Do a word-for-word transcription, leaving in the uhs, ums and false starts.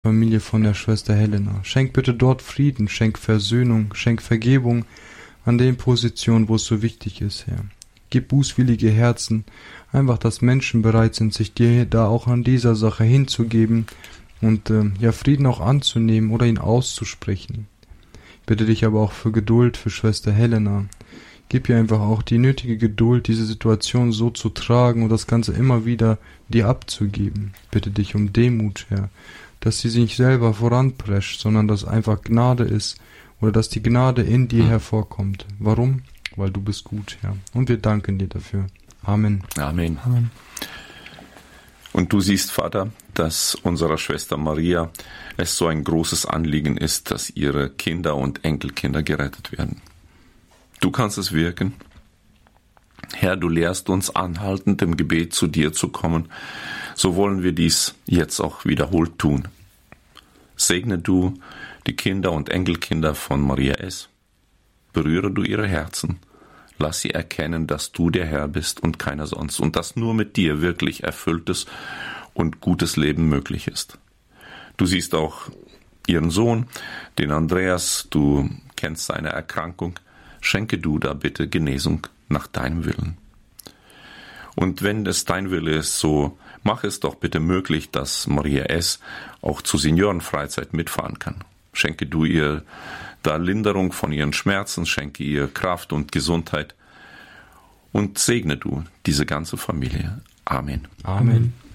Familie von der Schwester Helena. Schenk bitte dort Frieden, schenk Versöhnung, schenk Vergebung an den Positionen, wo es so wichtig ist, Herr. Gib bußwillige Herzen, einfach, dass Menschen bereit sind, sich dir da auch an dieser Sache hinzugeben und äh, ja Frieden auch anzunehmen oder ihn auszusprechen. Ich bitte dich aber auch für Geduld für Schwester Helena. Gib ihr einfach auch die nötige Geduld, diese Situation so zu tragen und das Ganze immer wieder dir abzugeben. Ich bitte dich um Demut, Herr, dass sie sich nicht selber voranprescht, sondern dass einfach Gnade ist oder dass die Gnade in dir hervorkommt. Warum? Weil du bist gut, Herr. Und wir danken dir dafür. Amen. Amen. Amen. Und du siehst, Vater, dass unserer Schwester Maria es so ein großes Anliegen ist, dass ihre Kinder und Enkelkinder gerettet werden. Du kannst es wirken. Herr, du lehrst uns anhaltend im Gebet zu dir zu kommen. So wollen wir dies jetzt auch wiederholt tun. Segne du die Kinder und Enkelkinder von Maria S. Berühre du ihre Herzen. Lass sie erkennen, dass du der Herr bist und keiner sonst und dass nur mit dir wirklich erfülltes und gutes Leben möglich ist. Du siehst auch ihren Sohn, den Andreas, du kennst seine Erkrankung. Schenke du da bitte Genesung nach deinem Willen. Und wenn es dein Wille ist, so mach es doch bitte möglich, dass Maria S. auch zur Seniorenfreizeit mitfahren kann. Schenke du ihr da Linderung von ihren Schmerzen, schenke ihr Kraft und Gesundheit und segne du diese ganze Familie. Amen. Amen.